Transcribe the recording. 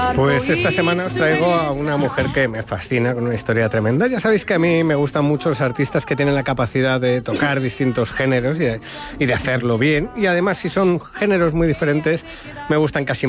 Pues esta semana os traigo a una mujer que me fascina, con una historia tremenda. Ya sabéis que a mí me gustan mucho los artistas que tienen la capacidad de tocar distintos géneros y de hacerlo bien. Y además, si son géneros muy diferentes, me gustan casi